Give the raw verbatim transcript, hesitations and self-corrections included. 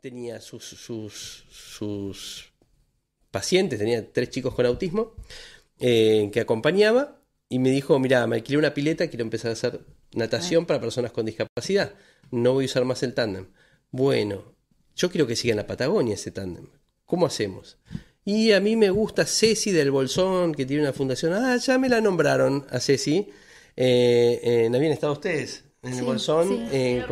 tenía sus, sus, sus pacientes, tenía tres chicos con autismo eh, que acompañaba y me dijo, mira, me alquilé una pileta, quiero empezar a hacer natación para personas con discapacidad, no voy a usar más el tándem. Bueno, yo quiero que siga en la Patagonia ese tándem, ¿cómo hacemos? Y a mí me gusta Ceci del Bolsón, que tiene una fundación, ah, ya me la nombraron a Ceci, eh, eh, ¿no habían estado ustedes en el Sí, Bolsón? sí. Eh,